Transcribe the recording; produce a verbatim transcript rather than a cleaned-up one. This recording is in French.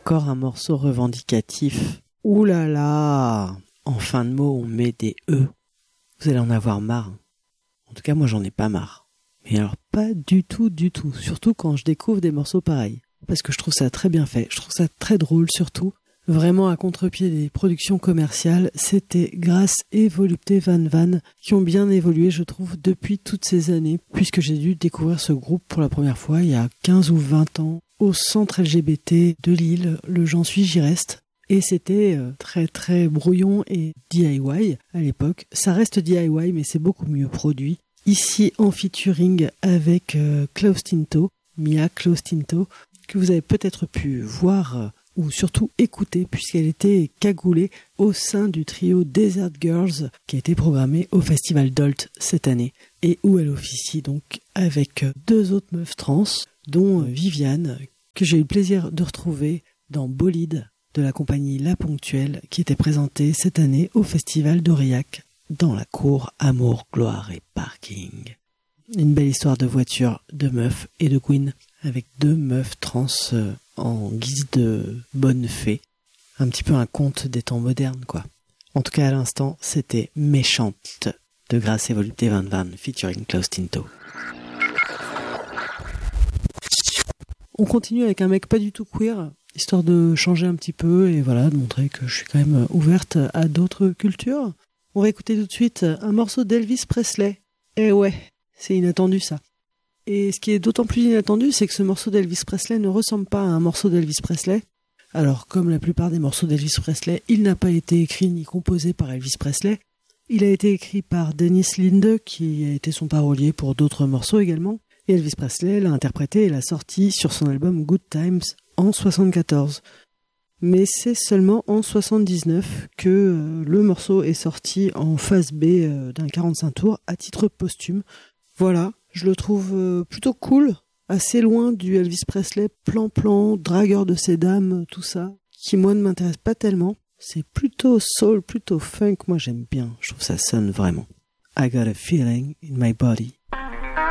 Encore un morceau revendicatif. Ouh là là! En fin de mot, on met des E. Vous allez en avoir marre. En tout cas, moi, j'en ai pas marre. Mais alors, pas du tout, du tout. Surtout quand je découvre des morceaux pareils. Parce que je trouve ça très bien fait. Je trouve ça très drôle, surtout. Vraiment à contre-pied des productions commerciales. C'était Grace et Volupté Van Van qui ont bien évolué, je trouve, depuis toutes ces années. Puisque j'ai dû découvrir ce groupe pour la première fois il y a quinze ou vingt ans au centre L G B T de Lille, le J'en suis, j'y reste. Et c'était très très brouillon et D I Y à l'époque. Ça reste D I Y, mais c'est beaucoup mieux produit. Ici en featuring avec euh, Klaus Tinto, Mia Klaus Tinto, que vous avez peut-être pu voir euh, ou surtout écouter puisqu'elle était cagoulée au sein du trio Desert Girls qui a été programmé au Festival Dolt cette année et où elle officie donc avec deux autres meufs trans, dont euh, Viviane, que j'ai eu le plaisir de retrouver dans Bolide de la compagnie La Ponctuelle qui était présentée cette année au Festival d'Aurillac dans la cour Amour, Gloire et Parking. Une belle histoire de voiture, de meufs et de queen avec deux meufs trans euh, en guise de bonne fée. Un petit peu un conte des temps modernes, quoi. En tout cas, à l'instant, c'était Méchante de Grace et Volupté Van Van featuring Klaus Tinto. On continue avec un mec pas du tout queer, histoire de changer un petit peu et voilà, de montrer que je suis quand même ouverte à d'autres cultures. On va écouter tout de suite un morceau d'Elvis Presley. Eh ouais, c'est inattendu ça. Et ce qui est d'autant plus inattendu, c'est que ce morceau d'Elvis Presley ne ressemble pas à un morceau d'Elvis Presley. Alors, comme la plupart des morceaux d'Elvis Presley, il n'a pas été écrit ni composé par Elvis Presley. Il a été écrit par Dennis Linde, qui a été son parolier pour d'autres morceaux également. Et Elvis Presley l'a interprété et l'a sorti sur son album Good Times en soixante-quatorze. Mais c'est seulement en soixante-dix-neuf que euh, le morceau est sorti en phase B euh, d'un quarante-cinq tours à titre posthume. Voilà, je le trouve euh, plutôt cool, assez loin du Elvis Presley plan-plan, dragueur de ses dames, tout ça, qui moi ne m'intéresse pas tellement. C'est plutôt soul, plutôt funk, moi j'aime bien, je trouve ça sonne vraiment. I got a feeling in my body.